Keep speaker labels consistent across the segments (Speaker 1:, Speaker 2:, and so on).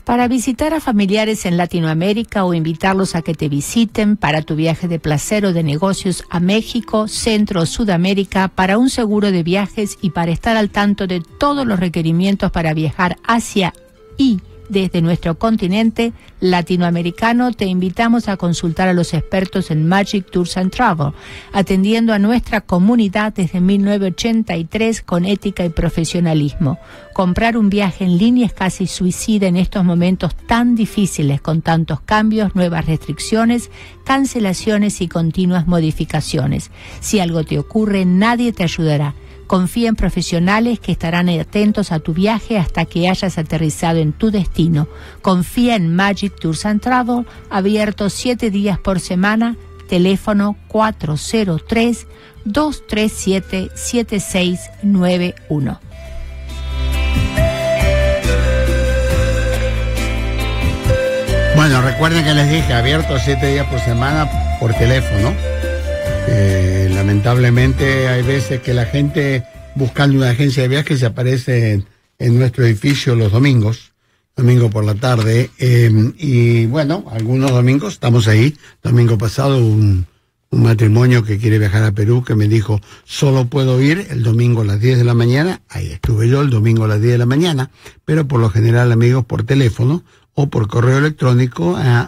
Speaker 1: Para visitar a familiares en Latinoamérica o invitarlos a que te visiten, para tu viaje de placer o de negocios a México, Centro o Sudamérica, para un seguro de viajes y para estar al tanto de todos los requerimientos para viajar hacia y desde nuestro continente latinoamericano, te invitamos a consultar a los expertos en Magic Tours and Travel, atendiendo a nuestra comunidad desde 1983 con ética y profesionalismo. Comprar un viaje en línea es casi suicida en estos momentos tan difíciles, con tantos cambios, nuevas restricciones, cancelaciones y continuas modificaciones. Si algo te ocurre, nadie te ayudará. Confía en profesionales que estarán atentos a tu viaje hasta que hayas aterrizado en tu destino. Confía en Magic Tours and Travel, abierto 7 días por semana, teléfono 403-237-7691.
Speaker 2: Bueno, recuerden que les dije, abierto 7 días por semana por teléfono. Lamentablemente hay veces que la gente buscando una agencia de viajes se aparece en nuestro edificio los domingos, domingo por la tarde, y bueno, algunos domingos estamos ahí. Domingo pasado un matrimonio que quiere viajar a Perú que me dijo, solo puedo ir el domingo a las 10 de la mañana, ahí estuve yo el domingo a las 10 de la mañana, pero por lo general, amigos, por teléfono o por correo electrónico a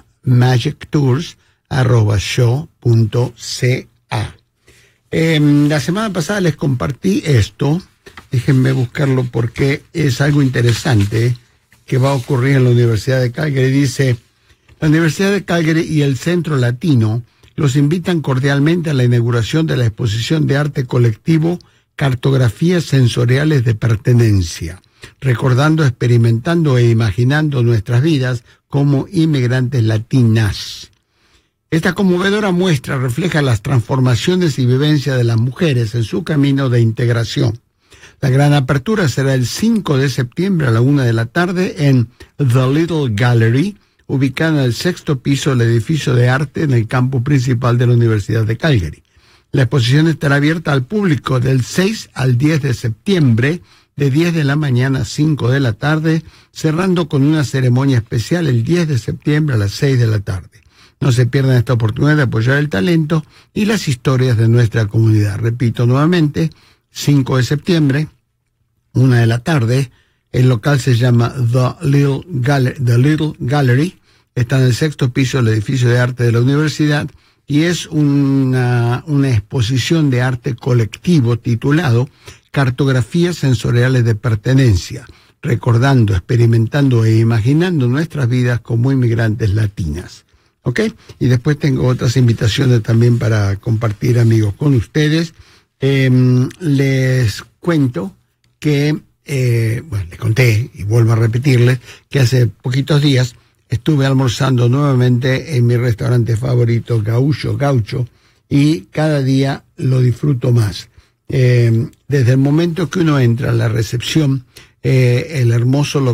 Speaker 2: magictours@show.ca. La semana pasada les compartí esto, déjenme buscarlo porque es algo interesante que va a ocurrir en la Universidad de Calgary. Dice, la Universidad de Calgary y el Centro Latino los invitan cordialmente a la inauguración de la exposición de arte colectivo Cartografías Sensoriales de Pertenencia, recordando, experimentando e imaginando nuestras vidas como inmigrantes latinas. Esta conmovedora muestra refleja las transformaciones y vivencias de las mujeres en su camino de integración. La gran apertura será el 5 de septiembre a la 1 de la tarde en The Little Gallery, ubicada en el 6º piso del edificio de arte en el campus principal de la Universidad de Calgary. La exposición estará abierta al público del 6 al 10 de septiembre, de 10 de la mañana a 5 de la tarde, cerrando con una ceremonia especial el 10 de septiembre a las 6 de la tarde. No se pierdan esta oportunidad de apoyar el talento y las historias de nuestra comunidad. Repito nuevamente, 5 de septiembre, 1 de la tarde, el local se llama The Little Gallery, está en el 6º piso del edificio de arte de la universidad y es una exposición de arte colectivo titulado Cartografías Sensoriales de Pertenencia, recordando, experimentando e imaginando nuestras vidas como inmigrantes latinas. ¿Ok? Y después tengo otras invitaciones también para compartir, amigos, con ustedes. Les cuento que, les conté y vuelvo a repetirles que hace poquitos días estuve almorzando nuevamente en mi restaurante favorito, Gaucho, y cada día lo disfruto más. Desde el momento que uno entra a la recepción, el hermoso local